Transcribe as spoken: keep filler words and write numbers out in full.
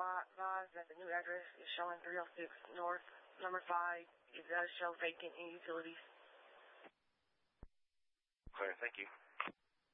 advised that the new address is showing three oh six North, number five. It does show vacant in utilities. Clear, thank you.